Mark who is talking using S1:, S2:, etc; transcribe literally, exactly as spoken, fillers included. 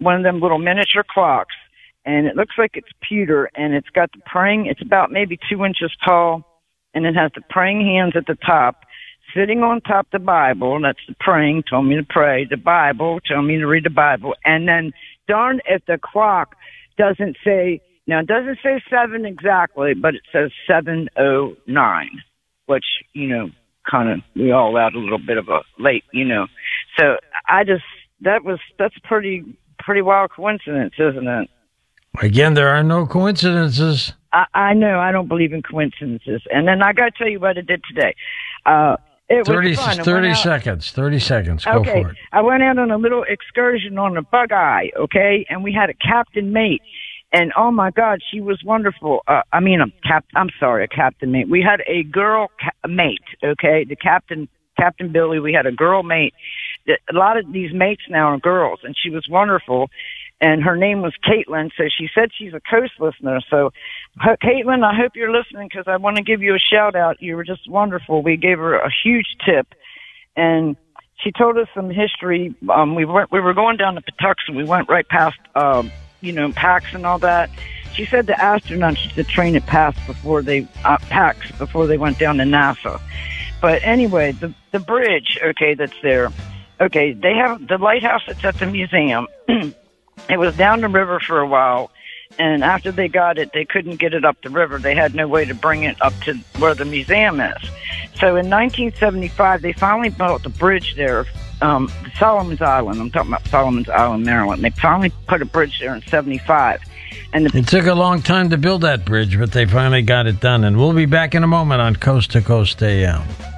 S1: one of them little miniature clocks, and it looks like it's pewter, and it's got the praying. It's about maybe two inches tall, and it has the praying hands at the top. Sitting on top of the Bible, that's the praying, told me to pray. The Bible, told me to read the Bible. And then, darn if the clock doesn't say, now it doesn't say seven exactly, but it says seven oh nine, which, you know, kind of, we all out a little bit of a late, you know. So I just, that was, that's pretty, pretty wild coincidence, isn't it?
S2: Again, there are no coincidences.
S1: I, I know, I don't believe in coincidences. And then I got to tell you what I did today. Uh, It
S2: thirty,
S1: was fun.
S2: thirty
S1: out,
S2: seconds. thirty seconds. Go
S1: okay.
S2: for it.
S1: I went out on a little excursion on a bug eye, okay? And we had a captain mate. And, oh, my God, she was wonderful. Uh, I mean, a cap- I'm sorry, a captain mate. We had a girl ca- mate, okay? The captain, Captain Billy, we had a girl mate. A lot of these mates now are girls, and she was wonderful. And her name was Caitlin, so she said she's a Coast listener. So, Caitlin, I hope you're listening because I want to give you a shout-out. You were just wonderful. We gave her a huge tip, and she told us some history. Um, we, went, we were going down to Patuxent. We went right past, uh, you know, PAX and all that. She said the astronauts used to train at PAX before they, uh, PAX before they went down to NASA. But anyway, the, the bridge, okay, that's there. Okay, they have the lighthouse that's at the museum. It was down the river for a while, and after they got it, they couldn't get it up the river. They had no way to bring it up to where the museum is. So in nineteen seventy-five, they finally built a bridge there, um, Solomon's Island. I'm talking about Solomon's Island, Maryland. They finally put a bridge there in seventy-five. And the-
S2: it took a long time to build that bridge, but they finally got it done. And we'll be back in a moment on Coast to Coast A M.